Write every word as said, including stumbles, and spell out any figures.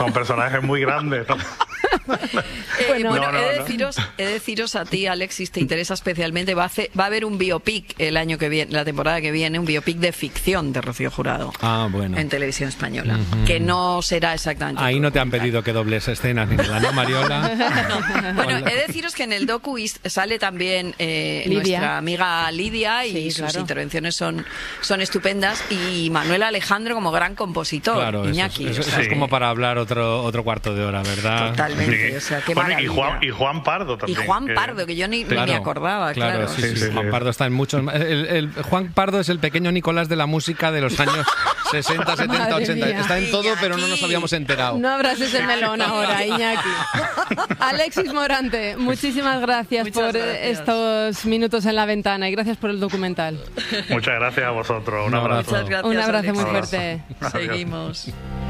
Son personajes muy grandes, ¿no? Eh, bueno, no, no, he, de no. deciros, he de deciros a ti, Alexis, te interesa especialmente, va a, hacer, va a haber un biopic el año que viene, la temporada que viene, un biopic de ficción de Rocío Jurado. Ah, bueno. En televisión española, uh-huh. que no será exactamente... Ahí no te han pedido que dobles escenas ni nada, ¿no, Mariola? No. Bueno, he de deciros que en el docu sale también eh, nuestra amiga Lidia y Sí, sus claro. intervenciones son, son estupendas, y Manuel Alejandro como gran compositor, Claro, Iñaki. eso, es, eso, o sea, eso es como para hablar otro otro cuarto de hora, ¿verdad? Totalmente, Sí. o sea, qué Bueno, y, maravilla. Juan, y Juan Pardo Y también. Juan que- Pardo, que yo ni, ni Claro, me acordaba, claro. sí, Sí, sí, sí, Juan sí. Pardo está en muchos... El, el- Juan Pardo es el pequeño Nicolás de la música de los años sesenta, setenta, Madre ochenta. mía. Está en todo, pero no nos Iñaki. habíamos enterado. No abras ese melón ahora, Iñaki. Alexis Morante, muchísimas gracias Muchas por gracias. estos minutos en la ventana y gracias por el documental. Muchas gracias a vosotros. Un Un abrazo. abrazo. Muchas gracias, Un abrazo muy Alexis. fuerte. Adiós. Seguimos.